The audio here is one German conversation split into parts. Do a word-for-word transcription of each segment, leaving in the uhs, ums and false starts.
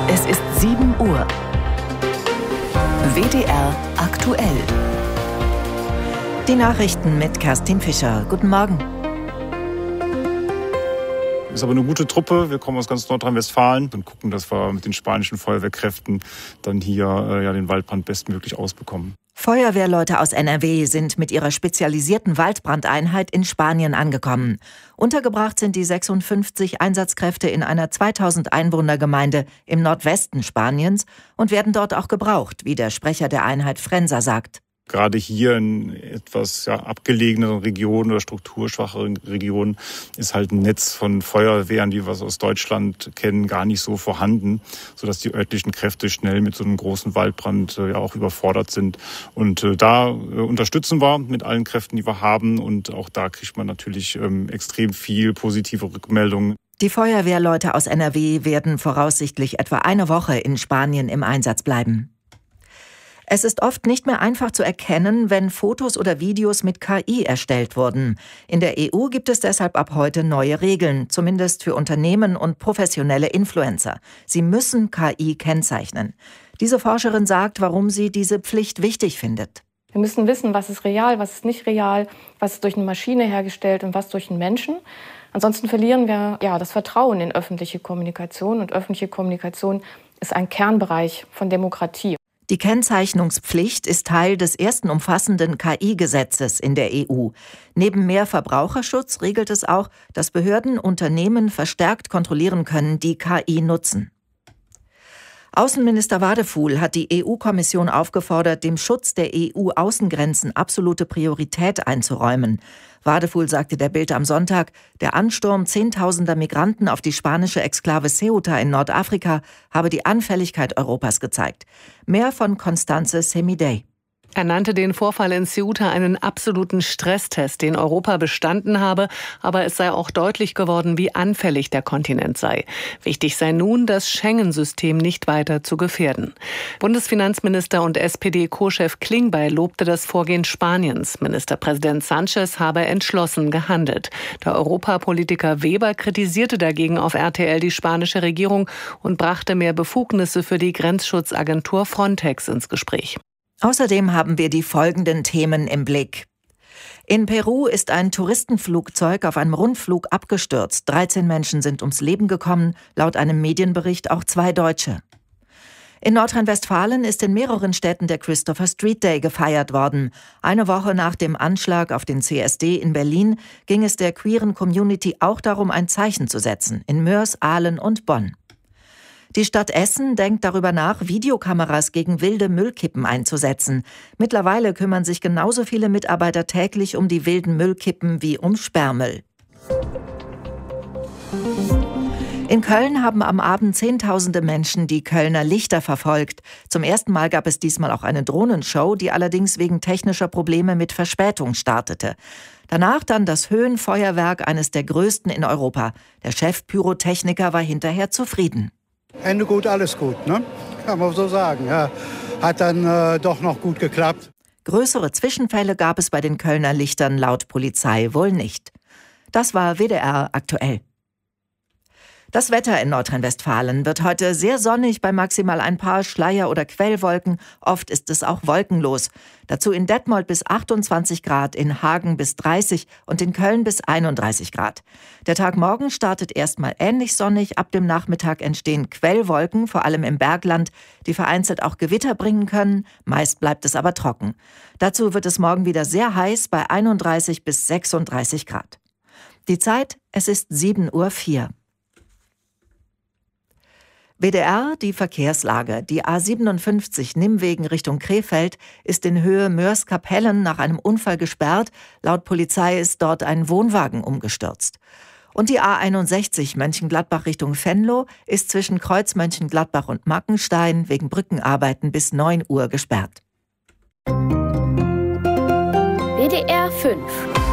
Es ist sieben Uhr. W D R aktuell. Die Nachrichten mit Kerstin Fischer. Guten Morgen. Ist aber eine gute Truppe. Wir kommen aus ganz Nordrhein-Westfalen und gucken, dass wir mit den spanischen Feuerwehrkräften dann hier äh, ja, den Waldbrand bestmöglich ausbekommen. Feuerwehrleute aus N R W sind mit ihrer spezialisierten Waldbrandeinheit in Spanien angekommen. Untergebracht sind die sechsundfünfzig Einsatzkräfte in einer zweitausend Einwohnergemeinde im Nordwesten Spaniens und werden dort auch gebraucht, wie der Sprecher der Einheit Frensa sagt. Gerade hier in etwas ja, abgelegeneren Regionen oder strukturschwacheren Regionen ist halt ein Netz von Feuerwehren, wie wir es aus Deutschland kennen, gar nicht so vorhanden, sodass die örtlichen Kräfte schnell mit so einem großen Waldbrand äh, ja auch überfordert sind. Und äh, da äh, unterstützen wir mit allen Kräften, die wir haben. Und auch da kriegt man natürlich ähm, extrem viel positive Rückmeldungen. Die Feuerwehrleute aus N R W werden voraussichtlich etwa eine Woche in Spanien im Einsatz bleiben. Es ist oft nicht mehr einfach zu erkennen, wenn Fotos oder Videos mit K I erstellt wurden. In der E U gibt es deshalb ab heute neue Regeln, zumindest für Unternehmen und professionelle Influencer. Sie müssen K I kennzeichnen. Diese Forscherin sagt, warum sie diese Pflicht wichtig findet. Wir müssen wissen, was ist real, was ist nicht real, was ist durch eine Maschine hergestellt und was durch einen Menschen. Ansonsten verlieren wir ja, das Vertrauen in öffentliche Kommunikation. Und öffentliche Kommunikation ist ein Kernbereich von Demokratie. Die Kennzeichnungspflicht ist Teil des ersten umfassenden K I-Gesetzes in der E U. Neben mehr Verbraucherschutz regelt es auch, dass Behörden Unternehmen verstärkt kontrollieren können, die K I nutzen. Außenminister Wadefuhl hat die E U-Kommission aufgefordert, dem Schutz der E U-Außengrenzen absolute Priorität einzuräumen. Wadefuhl sagte der Bild am Sonntag, der Ansturm zehntausender Migranten auf die spanische Exklave Ceuta in Nordafrika habe die Anfälligkeit Europas gezeigt. Mehr von Constanze Semidey. Er nannte den Vorfall in Ceuta einen absoluten Stresstest, den Europa bestanden habe, aber es sei auch deutlich geworden, wie anfällig der Kontinent sei. Wichtig sei nun, das Schengen-System nicht weiter zu gefährden. Bundesfinanzminister und S P D-Co-Chef Klingbeil lobte das Vorgehen Spaniens. Ministerpräsident Sánchez habe entschlossen gehandelt. Der Europapolitiker Weber kritisierte dagegen auf R T L die spanische Regierung und brachte mehr Befugnisse für die Grenzschutzagentur Frontex ins Gespräch. Außerdem haben wir die folgenden Themen im Blick. In Peru ist ein Touristenflugzeug auf einem Rundflug abgestürzt. dreizehn Menschen sind ums Leben gekommen, laut einem Medienbericht auch zwei Deutsche. In Nordrhein-Westfalen ist in mehreren Städten der Christopher Street Day gefeiert worden. Eine Woche nach dem Anschlag auf den C S D in Berlin ging es der queeren Community auch darum, ein Zeichen zu setzen, in Moers, Aalen und Bonn. Die Stadt Essen denkt darüber nach, Videokameras gegen wilde Müllkippen einzusetzen. Mittlerweile kümmern sich genauso viele Mitarbeiter täglich um die wilden Müllkippen wie um Sperrmüll. In Köln haben am Abend Zehntausende Menschen die Kölner Lichter verfolgt. Zum ersten Mal gab es diesmal auch eine Drohnenshow, die allerdings wegen technischer Probleme mit Verspätung startete. Danach dann das Höhenfeuerwerk, eines der größten in Europa. Der Chef-Pyrotechniker war hinterher zufrieden. Ende gut, alles gut, ne? Kann man so sagen. Ja, hat dann äh, doch noch gut geklappt. Größere Zwischenfälle gab es bei den Kölner Lichtern laut Polizei wohl nicht. Das war W D R aktuell. Das Wetter in Nordrhein-Westfalen wird heute sehr sonnig bei maximal ein paar Schleier- oder Quellwolken. Oft ist es auch wolkenlos. Dazu in Detmold bis achtundzwanzig Grad, in Hagen bis dreißig und in Köln bis einunddreißig Grad. Der Tag morgen startet erstmal ähnlich sonnig. Ab dem Nachmittag entstehen Quellwolken, vor allem im Bergland, die vereinzelt auch Gewitter bringen können. Meist bleibt es aber trocken. Dazu wird es morgen wieder sehr heiß bei einunddreißig bis sechsunddreißig Grad. Die Zeit, es ist sieben Uhr vier. W D R, die Verkehrslage. Die A siebenundfünfzig Nimwegen Richtung Krefeld ist in Höhe Moers-Kapellen nach einem Unfall gesperrt. Laut Polizei ist dort ein Wohnwagen umgestürzt. Und die A einundsechzig Mönchengladbach Richtung Venlo ist zwischen Kreuz Mönchengladbach und Mackenstein wegen Brückenarbeiten bis neun Uhr gesperrt. W D R fünf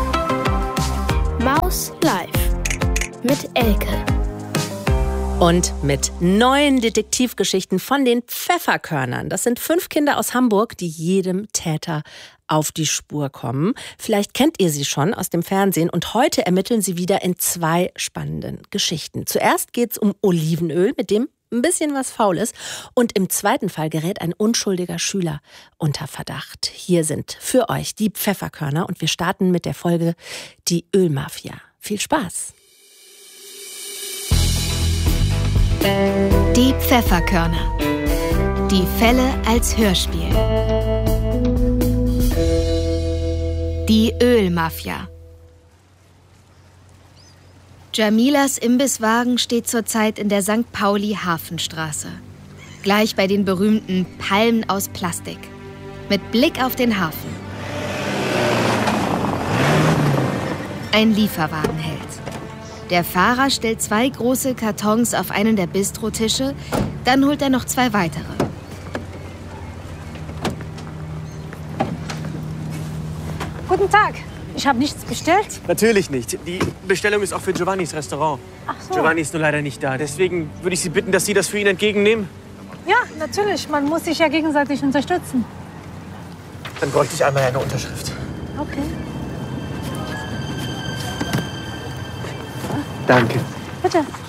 Maus Live mit Elke. Und mit neuen Detektivgeschichten von den Pfefferkörnern. Das sind fünf Kinder aus Hamburg, die jedem Täter auf die Spur kommen. Vielleicht kennt ihr sie schon aus dem Fernsehen und heute ermitteln sie wieder in zwei spannenden Geschichten. Zuerst geht's um Olivenöl, mit dem ein bisschen was faul ist. Und im zweiten Fall gerät ein unschuldiger Schüler unter Verdacht. Hier sind für euch die Pfefferkörner und wir starten mit der Folge Die Ölmafia. Viel Spaß! Die Pfefferkörner. Die Fälle als Hörspiel. Die Ölmafia. Jamilas Imbisswagen steht zurzeit in der Sankt Pauli-Hafenstraße. Gleich bei den berühmten Palmen aus Plastik. Mit Blick auf den Hafen. Ein Lieferwagen hält. Der Fahrer stellt zwei große Kartons auf einen der Bistrotische, dann holt er noch zwei weitere. Guten Tag. Ich habe nichts bestellt. Natürlich nicht. Die Bestellung ist auch für Giovannis Restaurant. Ach so. Giovanni ist nur leider nicht da. Deswegen würde ich Sie bitten, dass Sie das für ihn entgegennehmen. Ja, natürlich. Man muss sich ja gegenseitig unterstützen. Dann bräuchte ich einmal eine Unterschrift. Okay. Danke. Bitte.